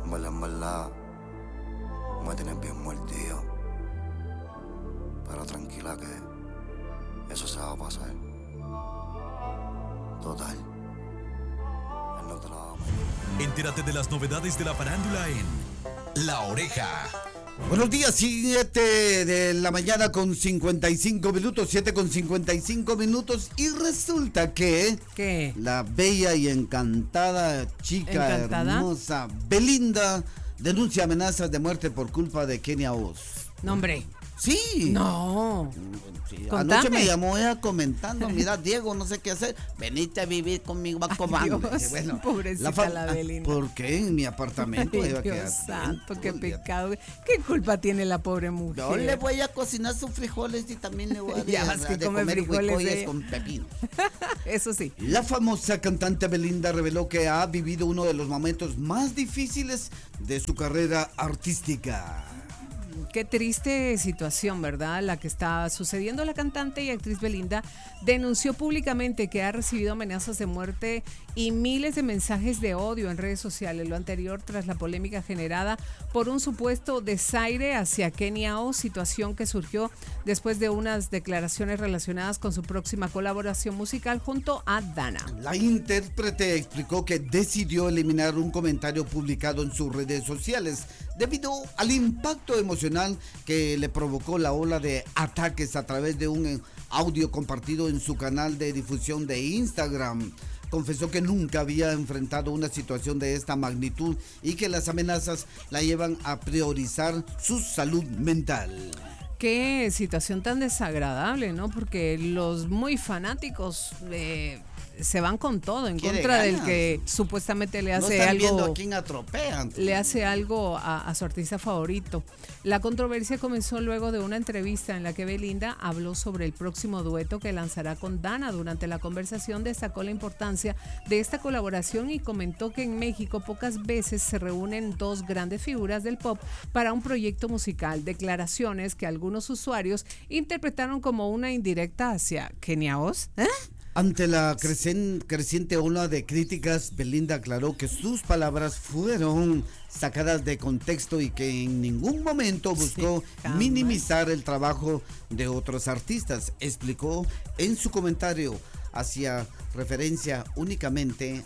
En verdad, me tienes bien muertido. Pero tranquila que eso se va a pasar. Total, él no te la va a meter. Entérate de las novedades de la farándula en La Oreja. Buenos días, 7 de la mañana con 55 minutos, 7 con 55 minutos. Y resulta que ¿Qué? la bella y encantada chica hermosa Belinda denuncia amenazas de muerte por culpa de Kenia Oz. No, hombre. Sí. No. Sí, Contame. anoche me llamó ella comentando, mira Diego, no sé qué hacer, venite a vivir conmigo a Cobán. Dios, pobrecita la Belinda. ¿Por qué? En mi apartamento Ay, iba a Dios quedar santo, qué bien. pecado. ¿Qué culpa tiene la pobre mujer? Yo le voy a cocinar sus frijoles y también le voy a Ya vas que come comer frijoles, huicoyes con pepino. Eso sí. La famosa cantante Belinda reveló que ha vivido uno de los momentos más difíciles de su carrera artística. Qué triste situación, ¿verdad? La que está sucediendo. La cantante y actriz Belinda denunció públicamente que ha recibido amenazas de muerte y miles de mensajes de odio en redes sociales. Lo anterior tras la polémica generada por un supuesto desaire hacia Kenia Oz, situación que surgió después de unas declaraciones relacionadas con su próxima colaboración musical junto a Dana. La intérprete explicó que decidió eliminar un comentario publicado en sus redes sociales debido al impacto emocional que le provocó la ola de ataques a través de un audio compartido en su canal de difusión de Instagram. Confesó que nunca había enfrentado una situación de esta magnitud y que las amenazas la llevan a priorizar su salud mental. Qué situación tan desagradable, ¿no? Porque los muy fanáticos se van con todo en contra del que supuestamente le hace están algo. Viendo a quién atropellan. Le hace algo a su artista favorito. La controversia comenzó luego de una entrevista en la que Belinda habló sobre el próximo dueto que lanzará con Dana. Durante la conversación destacó la importancia de esta colaboración y comentó que en México pocas veces se reúnen dos grandes figuras del pop para un proyecto musical. Declaraciones que algunos usuarios interpretaron como una indirecta hacia Kenia Oz. Ante la creciente ola de críticas, Belinda aclaró que sus palabras fueron sacadas de contexto y que en ningún momento buscó minimizar el trabajo de otros artistas. Explicó en su comentario hacía referencia únicamente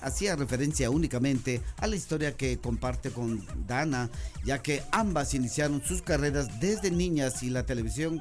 a la historia que comparte con Dana, ya que ambas iniciaron sus carreras desde niñas en la televisión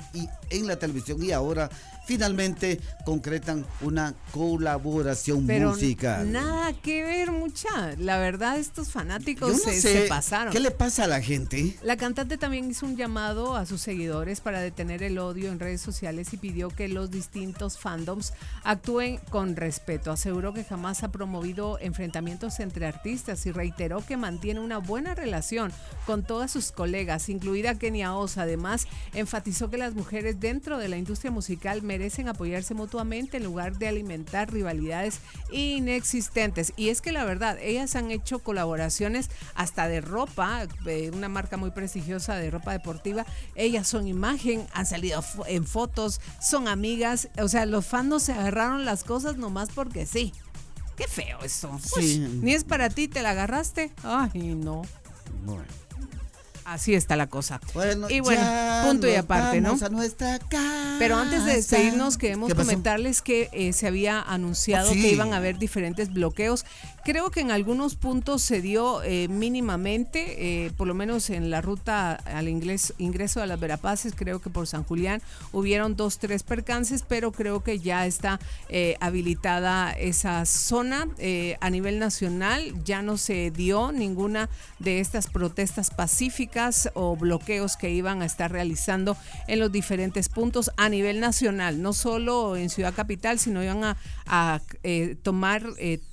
y ahora finalmente concretan una colaboración musical. Pero nada que ver, mucha. La verdad, estos fanáticos Yo no sé, se pasaron. ¿Qué le pasa a la gente? La cantante también hizo un llamado a sus seguidores para detener el odio en redes sociales y pidió que los distintos fandoms actúen con respeto. Aseguró que jamás ha promovido enfrentamientos entre artistas y reiteró que mantiene una buena relación con todas sus colegas, incluida Kenia Oz. Además, enfatizó que las mujeres dentro de la industria musical merecen apoyarse mutuamente en lugar de alimentar rivalidades inexistentes. Y es que la verdad, ellas han hecho colaboraciones hasta de ropa, una marca muy prestigiosa de ropa deportiva. Ellas son imagen, han salido en fotos, son amigas. O sea, los fans no se agarraron las cosas nomás porque sí. Qué feo eso. Sí. Ni es para ti, te la agarraste. Ay, no. Bueno. Así está la cosa. Bueno, y bueno, punto y aparte, ¿no? A nuestra casa. Pero antes de despedirnos, queremos ¿Qué pasó? comentarles que se había anunciado que iban a haber diferentes bloqueos. Creo que en algunos puntos se dio mínimamente, por lo menos en la ruta al ingreso a las Verapaces, creo que por San Julián hubieron 2-3 percances, pero creo que ya está habilitada esa zona. A nivel nacional ya no se dio ninguna de estas protestas pacíficas o bloqueos que iban a estar realizando en los diferentes puntos a nivel nacional, no solo en Ciudad Capital, sino iban a tomar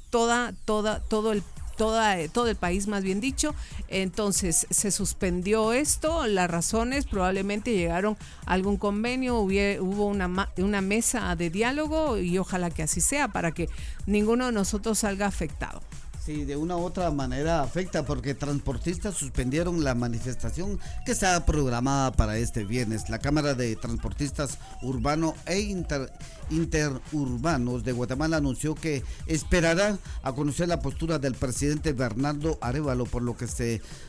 todo el país, más bien dicho. Entonces se suspendió esto. Las razones probablemente llegaron a algún convenio, hubo una mesa de diálogo y ojalá que así sea para que ninguno de nosotros salga afectado. Sí, de una u otra manera afecta porque transportistas suspendieron la manifestación que estaba programada para este viernes. La Cámara de Transportistas Urbano e Interurbanos de Guatemala anunció que esperará a conocer la postura del presidente Bernardo Arévalo, por lo que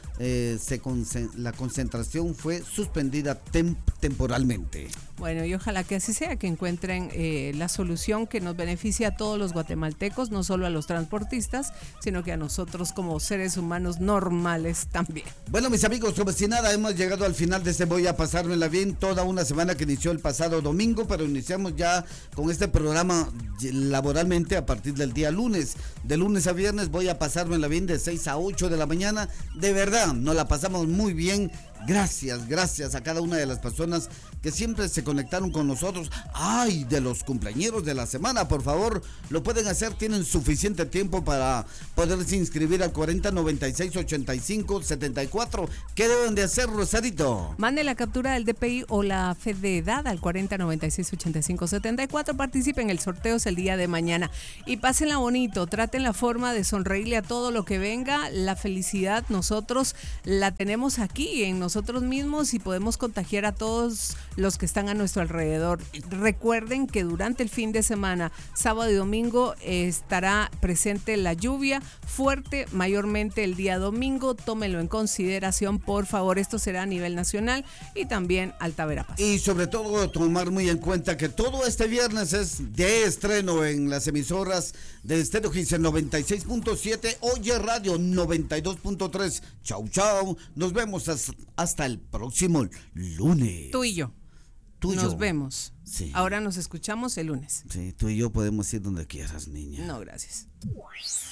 la concentración fue suspendida temporalmente. Bueno, y ojalá que así sea, que encuentren la solución que nos beneficie a todos los guatemaltecos, no solo a los transportistas, sino que a nosotros como seres humanos normales también. Bueno, mis amigos, como si nada, hemos llegado al final de este Voy a Pasármela Bien, toda una semana que inició el pasado domingo, pero iniciamos ya con este programa laboralmente a partir del día lunes. De lunes a viernes Voy a Pasármela Bien de 6 a 8 de la mañana. De verdad, nos la pasamos muy bien. Gracias a cada una de las personas que siempre se conectaron con nosotros. Ay, de los cumpleañeros de la semana, por favor, lo pueden hacer, tienen suficiente tiempo para poderse inscribir al 4096-8574. ¿Qué deben de hacer, Rosarito? Mande la captura del DPI o la fe de edad al 4096-8574. Participen en el sorteo, es el día de mañana. Y pásenla bonito, traten la forma de sonreírle a todo lo que venga. La felicidad nosotros la tenemos aquí en nosotros mismos y podemos contagiar a todos los que están a nuestro alrededor. Recuerden que durante el fin de semana, sábado y domingo, estará presente la lluvia fuerte, mayormente el día domingo. Tómenlo en consideración, por favor. Esto será a nivel nacional y también Alta Verapaz. Y sobre todo tomar muy en cuenta que todo este viernes es de estreno en las emisoras de Estéreo Hits 96.7, Oye Radio 92.3. Chau. Nos vemos hasta el próximo lunes. Tú y yo. Nos vemos. Sí. Ahora nos escuchamos el lunes. Sí, tú y yo podemos ir donde quieras, niña. No, gracias.